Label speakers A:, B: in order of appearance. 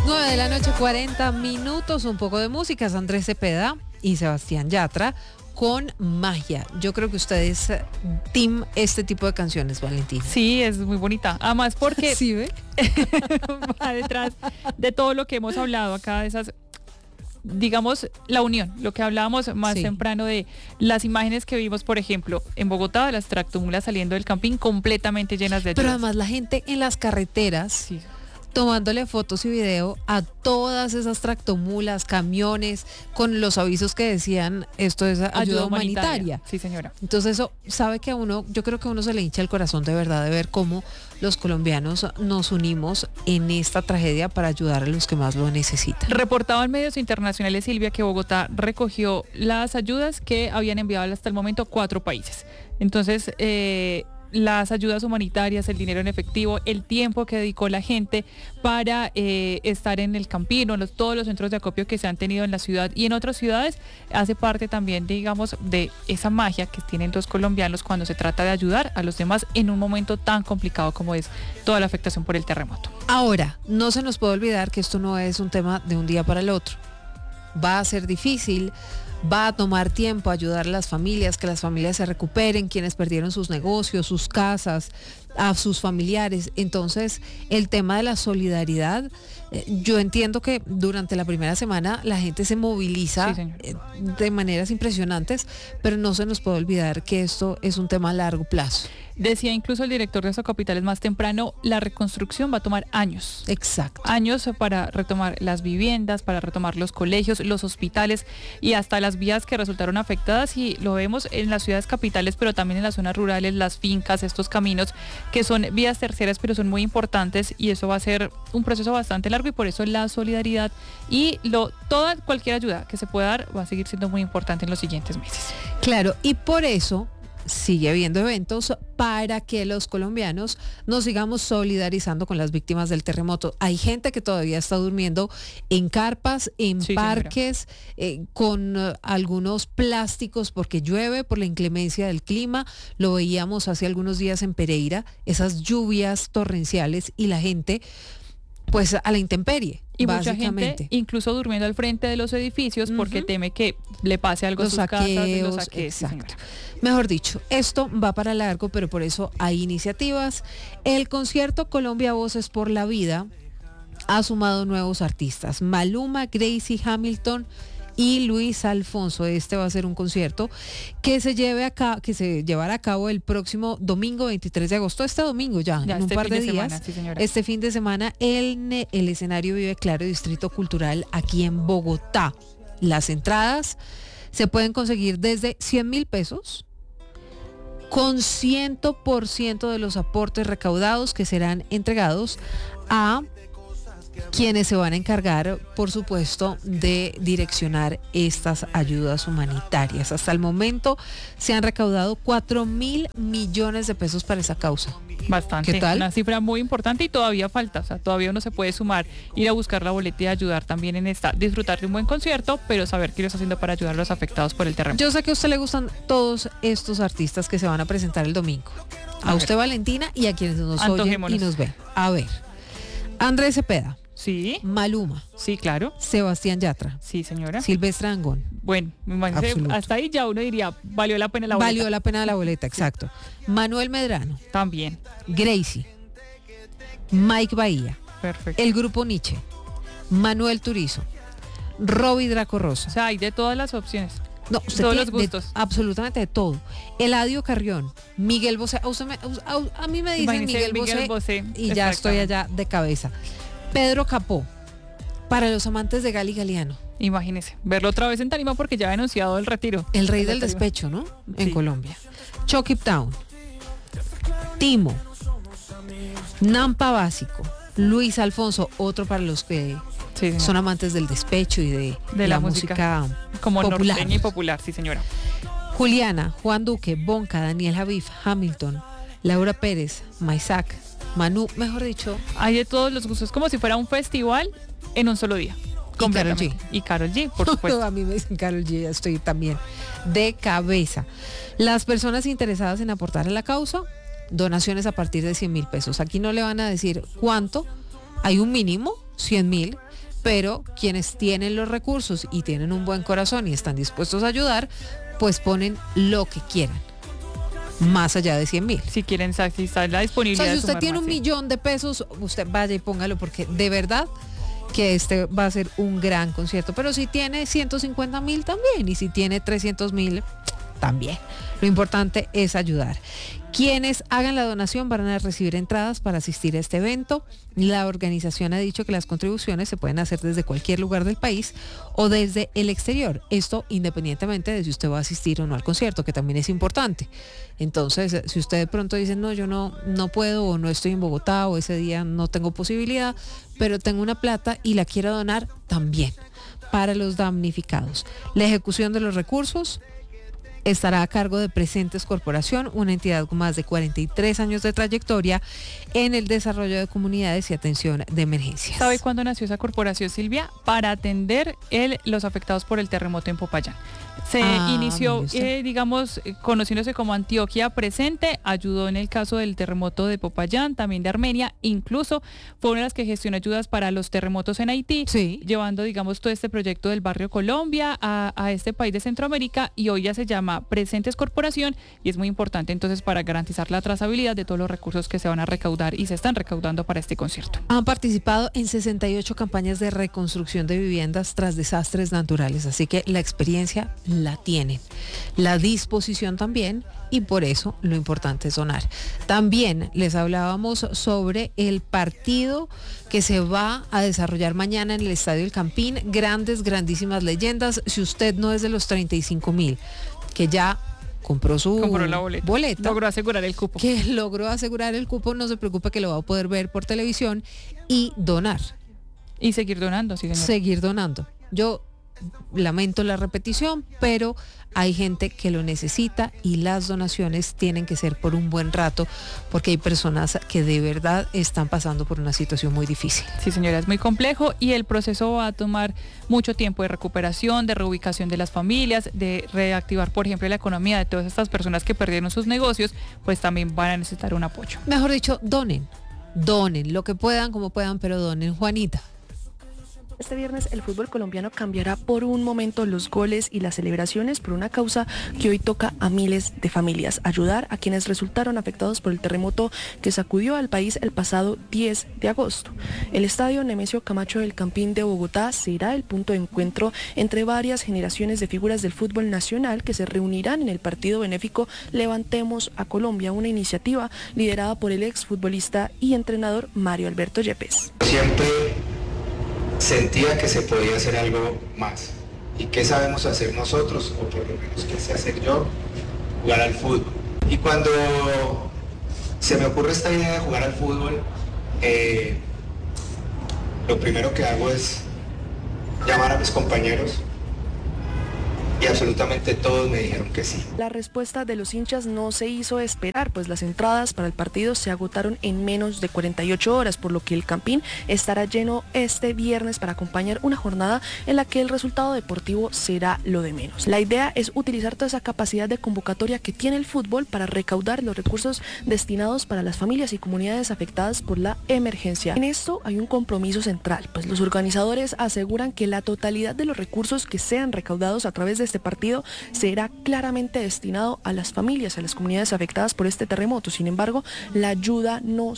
A: 9 de la noche, 40 minutos, un poco de música. Es Andrés Cepeda y Sebastián Yatra con Magia. Yo creo que ustedes team este tipo de canciones, Valentina.
B: Sí, es muy bonita. Además porque
A: ¿Sí ve?
B: va detrás de todo lo que hemos hablado acá, de esas, digamos, la unión, lo que hablábamos más temprano de las imágenes que vimos, por ejemplo, en Bogotá, de las tractomulas saliendo del campín completamente llenas de ayudas.
A: Pero además la gente en las carreteras tomándole fotos y video a todas esas tractomulas, camiones, con los avisos que decían esto es ayuda humanitaria.
B: Sí, señora.
A: Entonces eso, sabe que a uno, yo creo que a uno se le hincha el corazón de verdad de ver cómo los colombianos nos unimos en esta tragedia para ayudar a los que más lo necesitan.
B: Reportaba en medios internacionales, Silvia, que Bogotá recogió las ayudas que habían enviado hasta el momento 4 países. Entonces, las ayudas humanitarias, el dinero en efectivo, el tiempo que dedicó la gente para estar en el campino, todos los centros de acopio que se han tenido en la ciudad y en otras ciudades, hace parte también, digamos, de esa magia que tienen los colombianos cuando se trata de ayudar a los demás en un momento tan complicado como es toda la afectación por el terremoto.
A: Ahora, no se nos puede olvidar que esto no es un tema de un día para el otro. Va a ser difícil, va a tomar tiempo ayudar a las familias, que las familias se recuperen, quienes perdieron sus negocios, sus casas, a sus familiares. Entonces, el tema de la solidaridad, yo entiendo que durante la primera semana la gente se moviliza de maneras impresionantes, pero no se nos puede olvidar que esto es un tema a largo plazo.
B: Decía incluso el director de Socapitales más temprano, la reconstrucción va a tomar años.
A: Exacto.
B: Años para retomar las viviendas, para retomar los colegios, los hospitales y hasta las vías que resultaron afectadas, y lo vemos en las ciudades capitales, pero también en las zonas rurales, las fincas, estos caminos que son vías terceras, pero son muy importantes, y eso va a ser un proceso bastante largo, y por eso la solidaridad y cualquier ayuda que se pueda dar va a seguir siendo muy importante en los siguientes meses.
A: Claro, y por eso sigue habiendo eventos para que los colombianos nos sigamos solidarizando con las víctimas del terremoto. Hay gente que todavía está durmiendo en carpas, en parques, con algunos plásticos porque llueve, por la inclemencia del clima. Lo veíamos hace algunos días en Pereira, esas lluvias torrenciales, y la gente pues a la intemperie.
B: Y mucha gente incluso durmiendo al frente de los edificios porque teme que le pase algo a sus casas, los saqueos.
A: Exacto. Mejor dicho, esto va para largo, pero por eso hay iniciativas. El concierto Colombia Voces por la Vida ha sumado nuevos artistas: Maluma, Gracie, Hamilton y Luis Alfonso. Este va a ser un concierto que se llevará a cabo el próximo domingo 23 de agosto, este domingo ya en un par de días. Este fin de semana el escenario Vive Claro, Distrito Cultural, aquí en Bogotá. Las entradas se pueden conseguir desde 100.000 pesos con 100% de los aportes recaudados que serán entregados a quienes se van a encargar, por supuesto, de direccionar estas ayudas humanitarias. Hasta el momento se han recaudado 4.000 millones de pesos para esa causa.
B: Bastante.
A: ¿Qué tal?
B: Una cifra muy importante, y todavía falta, o sea, todavía uno se puede sumar, ir a buscar la boleta y ayudar también en disfrutar de un buen concierto, pero saber qué lo está haciendo para ayudar a los afectados por el terremoto.
A: Yo sé que a usted le gustan todos estos artistas que se van a presentar el domingo. A usted, Valentina, y a quienes nos oyen y nos ven. A ver, Andrés Cepeda.
B: Sí.
A: Maluma.
B: Sí, claro.
A: Sebastián Yatra.
B: Sí, señora.
A: Silvestre Dangond.
B: Bueno, me imagino hasta ahí ya uno diría, valió la pena la boleta.
A: Valió la pena la boleta, exacto. Manuel Medrano.
B: También.
A: Gracie. Mike Bahía.
B: Perfecto.
A: El Grupo Nietzsche. Manuel Turizo. Robbie Draco Rosa.
B: O sea, hay de todas las opciones.
A: No, usted
B: todos
A: tiene
B: los gustos.
A: Absolutamente de todo. Eladio Carrión, Miguel Bosé. A mí me dicen Miguel Bosé y ya estoy allá de cabeza. Pedro Capó, para los amantes de Gali Galeano.
B: Imagínese, verlo otra vez en tarima porque ya ha anunciado el retiro.
A: El rey del despecho, ¿no? En Colombia. Chucky Town, Timo, Nampa Básico, Luis Alfonso, otro para los que son amantes del despecho y de la música
B: como
A: popular.
B: Norteña y popular, sí, señora.
A: Juliana, Juan Duque, Bonca, Daniel Javif, Hamilton, Laura Pérez, Maisac, Manu, mejor dicho.
B: Hay de todos los gustos, como si fuera un festival en un solo día.
A: Y Karol G.
B: Y Karol G, por supuesto.
A: A mí me dicen Karol G, ya estoy también de cabeza. Las personas interesadas en aportar a la causa, donaciones a partir de 100.000 pesos. Aquí no le van a decir cuánto, hay un mínimo, 100.000, pero quienes tienen los recursos y tienen un buen corazón y están dispuestos a ayudar, pues ponen lo que quieran, más allá de 100.000.
B: Si quieren, si está la
A: O
B: disponibilidad.
A: sea, si
B: de
A: usted
B: sumar
A: tiene
B: más,
A: un
B: sí.
A: millón de pesos, usted vaya y póngalo, porque de verdad que este va a ser un gran concierto. Pero si tiene 150.000 también, y si tiene 300.000 también. Lo importante es ayudar. Quienes hagan la donación van a recibir entradas para asistir a este evento. La organización ha dicho que las contribuciones se pueden hacer desde cualquier lugar del país o desde el exterior. Esto independientemente de si usted va a asistir o no al concierto, que también es importante. Entonces, si usted de pronto dice, no, yo no puedo, o no estoy en Bogotá, o ese día no tengo posibilidad, pero tengo una plata y la quiero donar, también para los damnificados. La ejecución de los recursos estará a cargo de Presentes Corporación, una entidad con más de 43 años de trayectoria en el desarrollo de comunidades y atención de emergencias.
B: ¿Sabe cuándo nació esa corporación, Silvia? Para atender los afectados por el terremoto en Popayán. Se inició, conociéndose como Antioquia Presente, ayudó en el caso del terremoto de Popayán, también de Armenia, incluso fue una de las que gestionó ayudas para los terremotos en Haití,
A: sí,
B: llevando, todo este proyecto del barrio Colombia a este país de Centroamérica, y hoy ya se llama Presentes Corporación, y es muy importante entonces para garantizar la trazabilidad de todos los recursos que se van a recaudar y se están recaudando para este concierto.
A: Han participado en 68 campañas de reconstrucción de viviendas tras desastres naturales, así que la experiencia la tienen, la disposición también, y por eso lo importante es donar. También les hablábamos sobre el partido que se va a desarrollar mañana en el Estadio El Campín. Grandísimas leyendas. Si usted no es de los 35.000 que ya compró la boleta,
B: logró asegurar el cupo.
A: Que logró asegurar el cupo, no se preocupe, que lo va a poder ver por televisión y donar.
B: Y seguir donando, sí, señor.
A: Seguir donando. Yo lamento la repetición, pero hay gente que lo necesita y las donaciones tienen que ser por un buen rato, porque hay personas que de verdad están pasando por una situación muy difícil.
B: Sí, señora, es muy complejo y el proceso va a tomar mucho tiempo de recuperación, de reubicación de las familias, de reactivar, por ejemplo, la economía de todas estas personas que perdieron sus negocios, pues también van a necesitar un apoyo.
A: Mejor dicho, donen lo que puedan, como puedan, pero donen. Juanita.
C: Este viernes el fútbol colombiano cambiará por un momento los goles y las celebraciones por una causa que hoy toca a miles de familias: ayudar a quienes resultaron afectados por el terremoto que sacudió al país el pasado 10 de agosto. El estadio Nemesio Camacho del Campín de Bogotá será el punto de encuentro entre varias generaciones de figuras del fútbol nacional que se reunirán en el partido benéfico Levantemos a Colombia, una iniciativa liderada por el exfutbolista y entrenador Mario Alberto Yepes.
D: Siempre sentía que se podía hacer algo más. ¿Y qué sabemos hacer nosotros? O por lo menos qué sé hacer yo: jugar al fútbol. Y cuando se me ocurre esta idea de jugar al fútbol, lo primero que hago es llamar a mis compañeros, y absolutamente todos me dijeron que sí.
C: La respuesta de los hinchas no se hizo esperar, pues las entradas para el partido se agotaron en menos de 48 horas, por lo que el Campín estará lleno este viernes para acompañar una jornada en la que el resultado deportivo será lo de menos. La idea es utilizar toda esa capacidad de convocatoria que tiene el fútbol para recaudar los recursos destinados para las familias y comunidades afectadas por la emergencia. En esto hay un compromiso central, pues los organizadores aseguran que la totalidad de los recursos que sean recaudados a través de este partido será claramente destinado a las familias, a las comunidades afectadas por este terremoto. Sin embargo, la ayuda no